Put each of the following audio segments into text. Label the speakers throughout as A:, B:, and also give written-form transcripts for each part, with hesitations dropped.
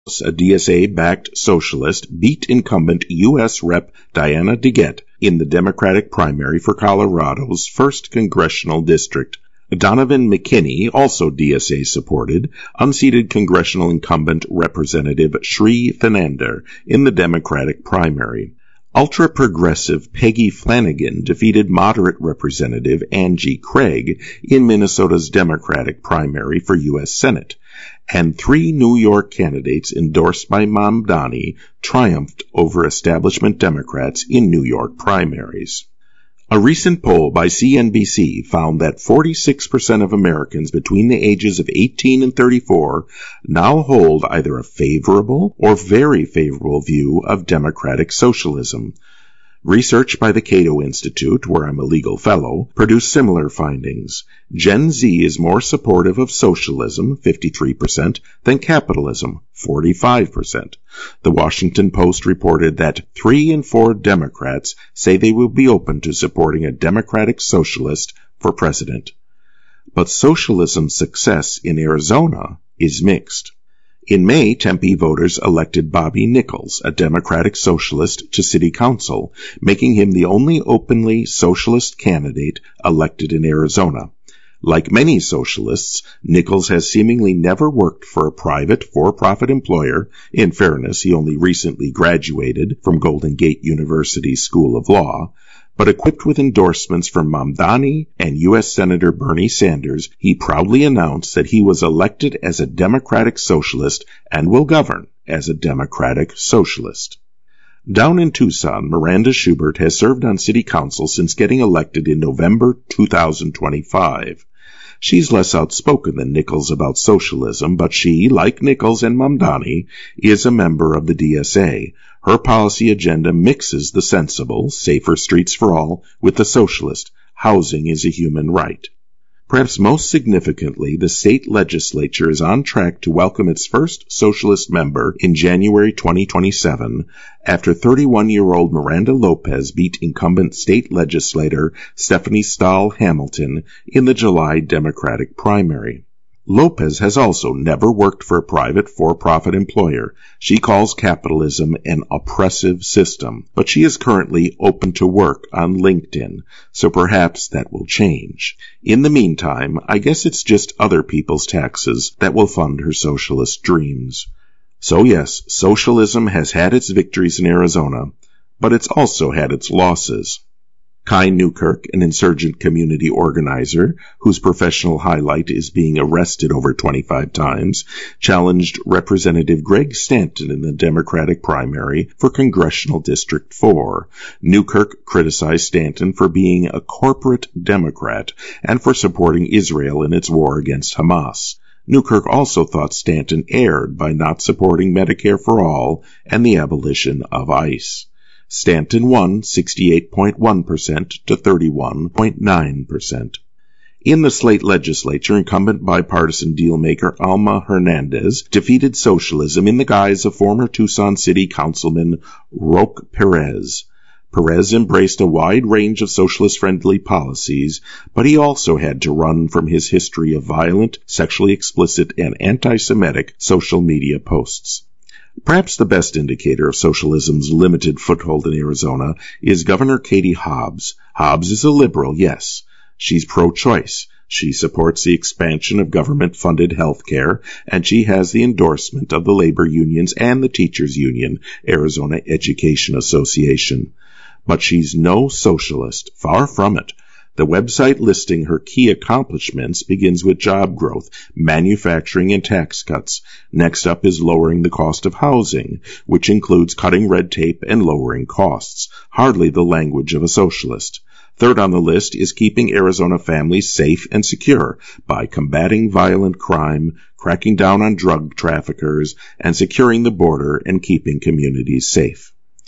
A: a DSA-backed socialist, beat incumbent U.S. Rep. Diana DeGette in the Democratic primary for Colorado's 1st Congressional District. Donovan McKinney, also DSA-supported, unseated congressional incumbent Representative Sri Thanander in the Democratic primary. Ultra-progressive Peggy Flanagan defeated moderate Representative Angie Craig in Minnesota's Democratic primary for U.S. Senate, and 3 New York candidates endorsed by Mamdani triumphed over establishment Democrats in New York primaries. A recent poll by CNBC found that 46% of Americans between the ages of 18 and 34 now hold either a favorable or very favorable view of democratic socialism. Research by the Cato Institute, where I'm a legal fellow, produced similar findings. Gen Z is more supportive of socialism, 53%, than capitalism, 45%. The Washington Post reported that 3 in 4 Democrats say they will be open to supporting a democratic socialist for president. But socialism's success in Arizona is mixed. In May, Tempe voters elected Bobby Nichols, a Democratic socialist, to city council, making him the only openly socialist candidate elected in Arizona. Like many socialists, Nichols has seemingly never worked for a private, for-profit employer. In fairness, he only recently graduated from Golden Gate University's School of Law. But equipped with endorsements from Mamdani and U.S. Senator Bernie Sanders, he proudly announced that he was elected as a Democratic Socialist and will govern as a Democratic Socialist. Down in Tucson, Miranda Schubert has served on city council since getting elected in November 2025. She's less outspoken than Nichols about socialism, but she, like Nichols and Mamdani, is a member of the DSA. Her policy agenda mixes the sensible, safer streets for all with the socialist. Housing is a human right. Perhaps most significantly, the state legislature is on track to welcome its first socialist member in January 2027 after 31-year-old Miranda Lopez beat incumbent state legislator Stephanie Stahl Hamilton in the July Democratic primary. Lopez has also never worked for a private for-profit employer. She calls capitalism an oppressive system, but she is currently open to work on LinkedIn, so perhaps that will change. In the meantime, I guess it's just other people's taxes that will fund her socialist dreams. So yes, socialism has had its victories in Arizona, but it's also had its losses. Kai Newkirk, an insurgent community organizer whose professional highlight is being arrested over 25 times, challenged Representative Greg Stanton in the Democratic primary for Congressional District 4. Newkirk criticized Stanton for being a corporate Democrat and for supporting Israel in its war against Hamas. Newkirk also thought Stanton erred by not supporting Medicare for All and the abolition of ICE. Stanton won 68.1% to 31.9%. In the Slate legislature, incumbent bipartisan dealmaker Alma Hernandez defeated socialism in the guise of former Tucson City Councilman Roque Perez. Perez embraced a wide range of socialist-friendly policies, but he also had to run from his history of violent, sexually explicit, and anti-Semitic social media posts. Perhaps the best indicator of socialism's limited foothold in Arizona is Governor Katie Hobbs. Hobbs is a liberal, yes. She's pro-choice. She supports the expansion of government-funded health care, and she has the endorsement of the labor unions and the teachers union, Arizona Education Association. But she's no socialist. Far from it. The website listing her key accomplishments begins with job growth, manufacturing, and tax cuts. Next up is lowering the cost of housing, which includes cutting red tape and lowering costs. Hardly the language of a socialist. Third on the list is keeping Arizona families safe and secure by combating violent crime, cracking down on drug traffickers, and securing the border and keeping communities safe.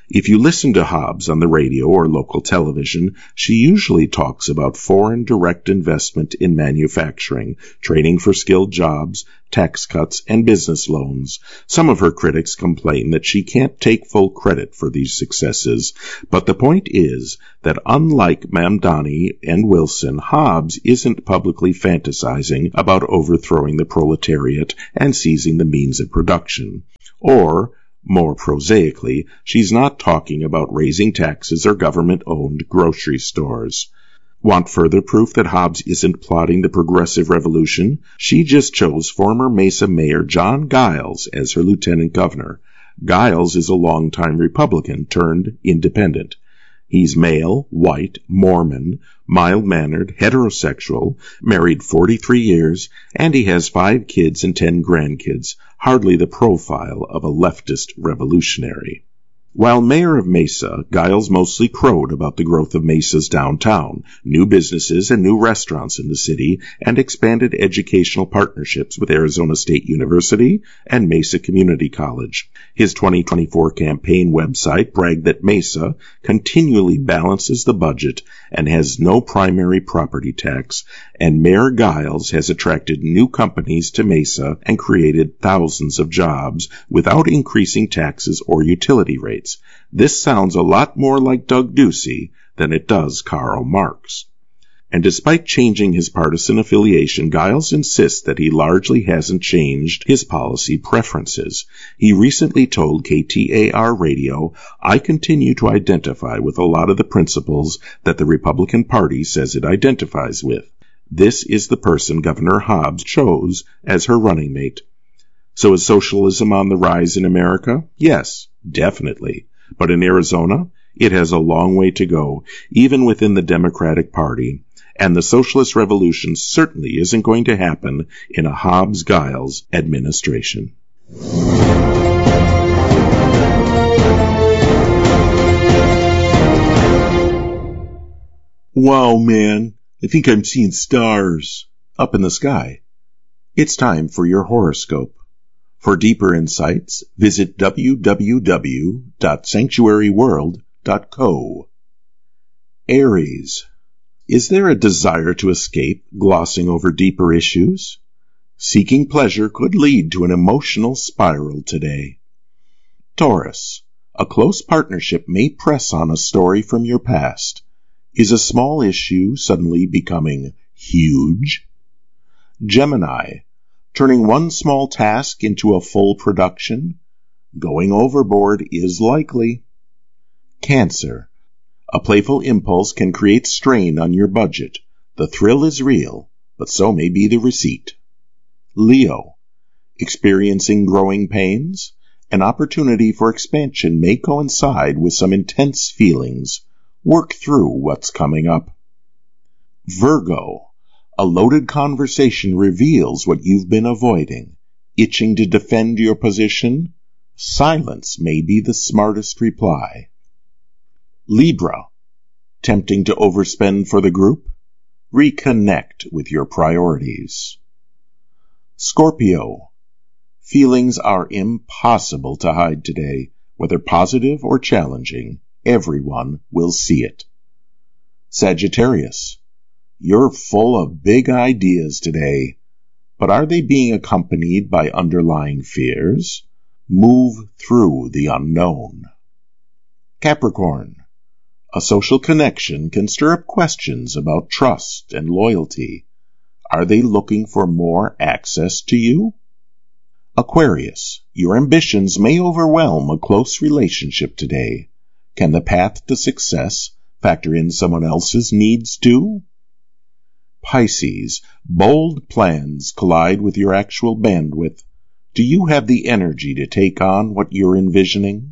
A: If you listen to Hobbs on the radio or local television, she usually talks about foreign direct investment in manufacturing, training for skilled jobs, tax cuts, and business loans. Some of her critics complain that she can't take full credit for these successes, but the point is that unlike Mamdani and Wilson, Hobbs isn't publicly fantasizing about overthrowing the proletariat and seizing the means of production. Or, more prosaically, she's not talking about raising taxes or government-owned grocery stores. Want further proof that Hobbs isn't plotting the progressive revolution? She just chose former Mesa Mayor John Giles as her lieutenant governor. Giles is a longtime Republican turned independent. He's male, white, Mormon, mild-mannered, heterosexual, married 43 years, and he has 5 kids and 10 grandkids, hardly the profile of a leftist revolutionary. While mayor of Mesa, Giles mostly crowed about the growth of Mesa's downtown, new businesses and new restaurants in the city, and expanded educational partnerships with Arizona State University and Mesa Community College. His 2024 campaign website bragged that Mesa continually balances the budget and has no primary property tax, and Mayor Giles has attracted new companies to Mesa and created thousands of jobs without increasing taxes or utility rates. This sounds a lot more like Doug Ducey than it does Karl Marx. And despite changing his partisan affiliation, Giles insists that he largely hasn't changed his policy preferences. He recently told KTAR Radio, "I continue to identify with a lot of the principles that the Republican Party says it identifies with." This is the person Governor Hobbs chose as her running mate. So is socialism on the rise in America? Yes, definitely. But in Arizona, it has a long way to go, even within the Democratic Party. And the socialist revolution certainly isn't going to happen in a Hobbs-Giles administration. Wow, man, I think I'm seeing stars up in the sky. It's time for your horoscope. For deeper insights, visit www.sanctuaryworld.co. Aries. Is there a desire to escape, glossing over deeper issues? Seeking pleasure could lead to an emotional spiral today. Taurus. A close partnership may press on a story from your past. Is a small issue suddenly becoming huge? Gemini. Turning one small task into a full production? Going overboard is likely. Cancer. A playful impulse can create strain on your budget. The thrill is real, but so may be the receipt. Leo. Experiencing growing pains? An opportunity for expansion may coincide with some intense feelings. Work through what's coming up. Virgo. A loaded conversation reveals what you've been avoiding. Itching to defend your position? Silence may be the smartest reply. Libra. Tempting to overspend for the group? Reconnect with your priorities. Scorpio. Feelings are impossible to hide today. Whether positive or challenging, everyone will see it. Sagittarius. You're full of big ideas today, but are they being accompanied by underlying fears? Move through the unknown. Capricorn. A social connection can stir up questions about trust and loyalty. Are they looking for more access to you? Aquarius. Your ambitions may overwhelm a close relationship today. Can the path to success factor in someone else's needs too? Pisces. Bold plans collide with your actual bandwidth. Do you have the energy to take on what you're envisioning?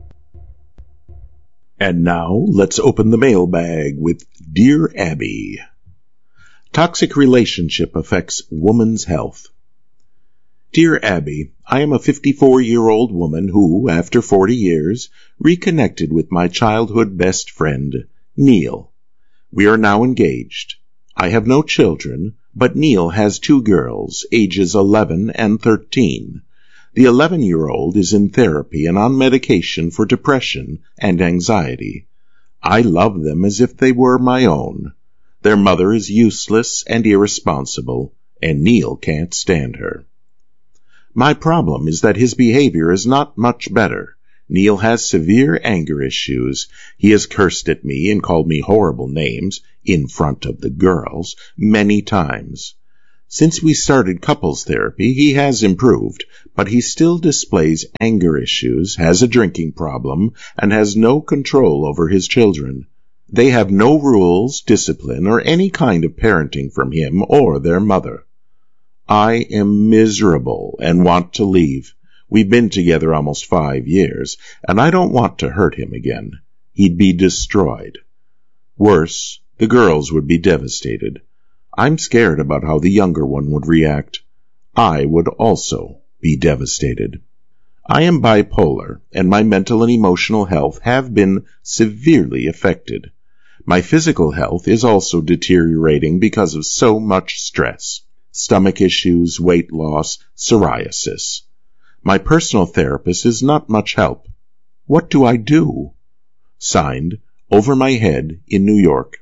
A: And now, let's open the mailbag with Dear Abby. Toxic relationship affects woman's health. Dear Abby, I am a 54-year-old woman who, after 40 years, reconnected with my childhood best friend, Neil. We are now engaged. I have no children, but Neil has 2 girls, ages 11 and 13. The 11-year-old is in therapy and on medication for depression and anxiety. I love them as if they were my own. Their mother is useless and irresponsible, and Neil can't stand her. My problem is that his behavior is not much better. Neil has severe anger issues. He has cursed at me and called me horrible names, in front of the girls, many times. Since we started couples therapy, he has improved, but he still displays anger issues, has a drinking problem, and has no control over his children. They have no rules, discipline, or any kind of parenting from him or their mother. I am miserable and want to leave. We've been together almost 5 years, and I don't want to hurt him again. He'd be destroyed. Worse, the girls would be devastated. I'm scared about how the younger one would react. I would also be devastated. I am bipolar, and my mental and emotional health have been severely affected. My physical health is also deteriorating because of so much stress. Stomach issues, weight loss, psoriasis. My personal therapist is not much help. What do I do? Signed, Over My Head in New York.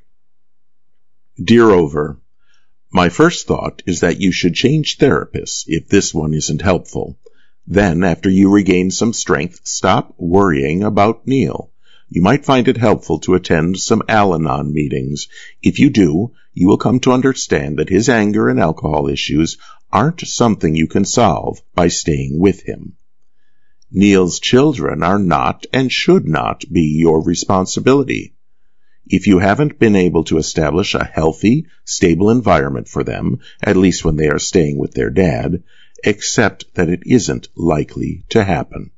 A: Dear Over, my first thought is that you should change therapists if this one isn't helpful. Then, after you regain some strength, stop worrying about Neil. You might find it helpful to attend some Al-Anon meetings. If you do, you will come to understand that his anger and alcohol issues aren't something you can solve by staying with him. Neil's children are not and should not be your responsibility. If you haven't been able to establish a healthy, stable environment for them, at least when they are staying with their dad, accept that it isn't likely to happen.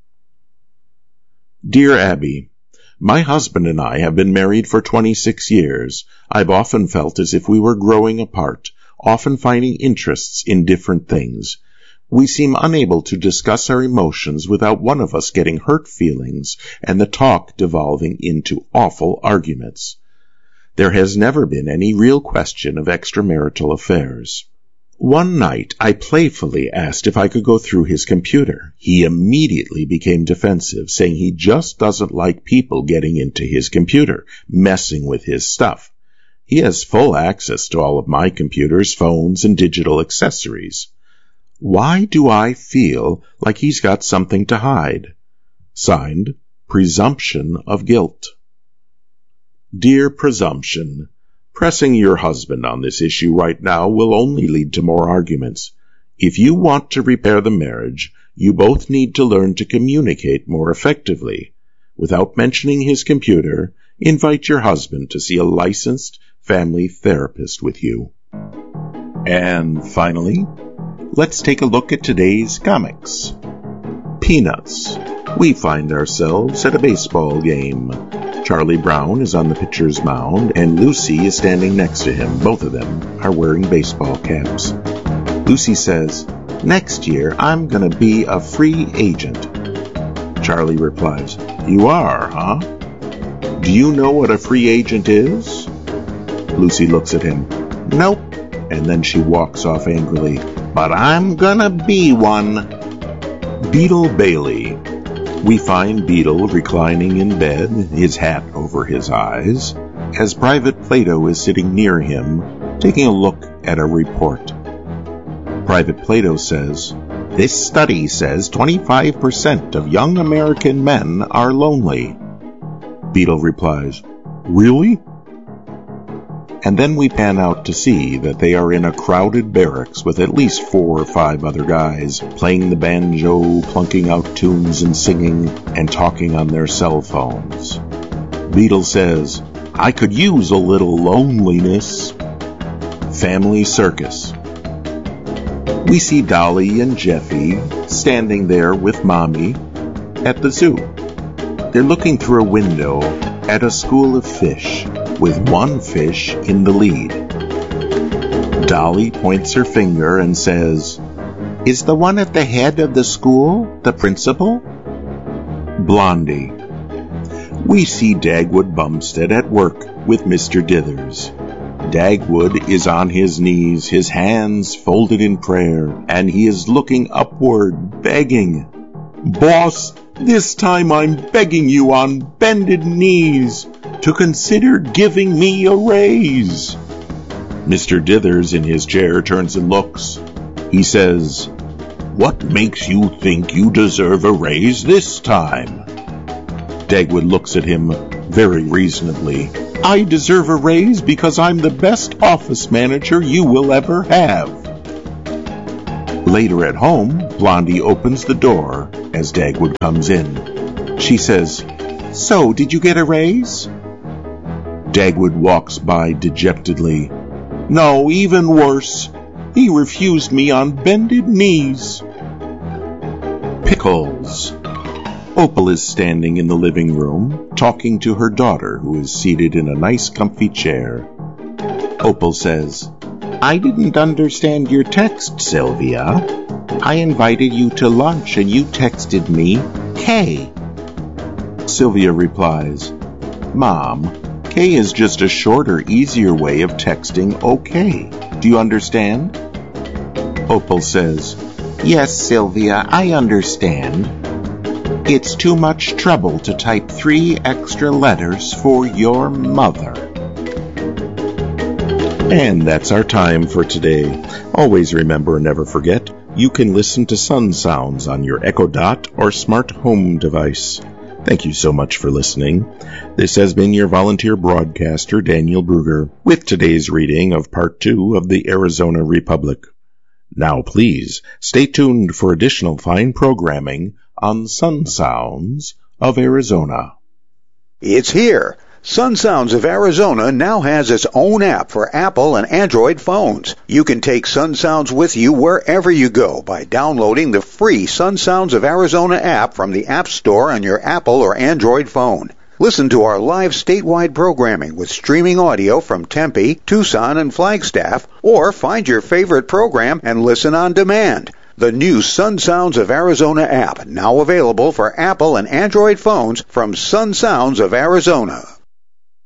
A: Dear Abby, my husband and I have been married for 26 years. I've often felt as if we were growing apart, often finding interests in different things. We seem unable to discuss our emotions without one of us getting hurt feelings and the talk devolving into awful arguments. There has never been any real question of extramarital affairs. One night, I playfully asked if I could go through his computer. He immediately became defensive, saying he just doesn't like people getting into his computer, messing with his stuff. He has full access to all of my computers, phones, and digital accessories. Why do I feel like he's got something to hide? Signed, Presumption of Guilt. Dear Presumption, pressing your husband on this issue right now will only lead to more arguments. If you want to repair the marriage, you both need to learn to communicate more effectively. Without mentioning his computer, invite your husband to see a licensed family therapist with you. And finally, let's take a look at today's comics. Peanuts. We find ourselves at a baseball game. Charlie Brown is on the pitcher's mound, and Lucy is standing next to him. Both of them are wearing baseball caps. Lucy says, "Next year, I'm going to be a free agent." Charlie replies, "You are, huh? Do you know what a free agent is?" Lucy looks at him. "Nope." And then she walks off angrily. "But I'm gonna be one." Beetle Bailey. We find Beetle reclining in bed, his hat over his eyes, as Private Plato is sitting near him, taking a look at a report. Private Plato says, "This study says 25% of young American men are lonely." Beetle replies, "Really?" And then we pan out to see that they are in a crowded barracks with at least 4 or 5 other guys, playing the banjo, plunking out tunes and singing, and talking on their cell phones. Beetle says, "I could use a little loneliness." Family circus. We see Dolly and Jeffy standing there with Mommy at the zoo. They're looking through a window at a school of fish, with one fish in the lead. Dolly points her finger and says, "Is the one at the head of the school the principal?" Blondie. We see Dagwood Bumstead at work with Mr. Dithers. Dagwood is on his knees, his hands folded in prayer, and he is looking upward, begging. "Boss, this time I'm begging you on bended knees to consider giving me a raise." Mr. Dithers in his chair turns and looks. He says, "What makes you think you deserve a raise this time?" Dagwood looks at him very reasonably. "I deserve a raise because I'm the best office manager you will ever have." Later at home, Blondie opens the door as Dagwood comes in. She says, "So, did you get a raise?" Dagwood walks by dejectedly. "No, even worse. He refused me on bended knees." Pickles. Opal is standing in the living room, talking to her daughter, who is seated in a nice comfy chair. Opal says, "I didn't understand your text, Sylvia. I invited you to lunch and you texted me, K." Sylvia replies, "Mom, K is just a shorter, easier way of texting OK. Do you understand?" Opal says, "Yes, Sylvia, I understand. It's too much trouble to type 3 extra letters for your mother." And that's our time for today. Always remember and never forget, you can listen to Sun Sounds on your Echo Dot or smart home device. Thank you so much for listening. This has been your volunteer broadcaster, Daniel Brugger, with today's reading of Part 2 of the Arizona Republic. Now please, stay tuned for additional fine programming on Sun Sounds of Arizona.
B: It's here. Sun Sounds of Arizona now has its own app for Apple and Android phones. You can take Sun Sounds with you wherever you go by downloading the free Sun Sounds of Arizona app from the App Store on your Apple or Android phone. Listen to our live statewide programming with streaming audio from Tempe, Tucson, and Flagstaff, or find your favorite program and listen on demand. The new Sun Sounds of Arizona app, now available for Apple and Android phones from Sun Sounds of Arizona.